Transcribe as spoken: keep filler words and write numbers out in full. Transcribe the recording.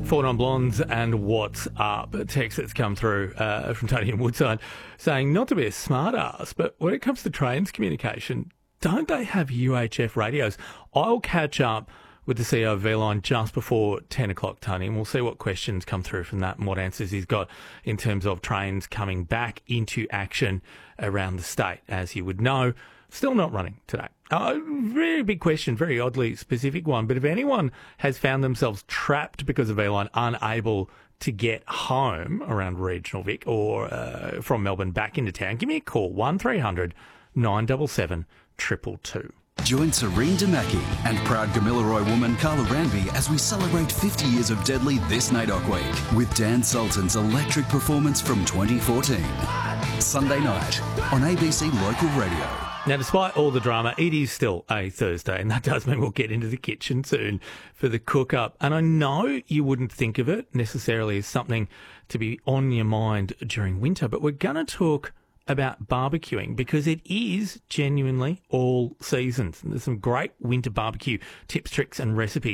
Four Non Blondes and What's Up? A text that's come through uh, from Tony in Woodside saying, not to be a smart ass, but when it comes to trains communication, don't they have U H F radios? I'll catch up with the C E O of V-Line just before ten o'clock, Tony, and we'll see what questions come through from that and what answers he's got in terms of trains coming back into action around the state. As you would know, still not running today. A very big question, very oddly specific one, but if anyone has found themselves trapped because of V-Line, unable to get home around regional Vic or uh, from Melbourne back into town, give me a call, one three hundred nine seven seven two two two. Join Serene Damaki and proud Gamilaroi woman Carla Ranby as we celebrate fifty years of Deadly this N A I D O C Week with Dan Sultan's electric performance from twenty fourteen. Sunday night on A B C Local Radio. Now, despite all the drama, it is still a Thursday, and that does mean we'll get into the kitchen soon for the cook-up. And I know you wouldn't think of it necessarily as something to be on your mind during winter, but we're going to talk about barbecuing because it is genuinely all seasons. And there's some great winter barbecue tips, tricks and recipes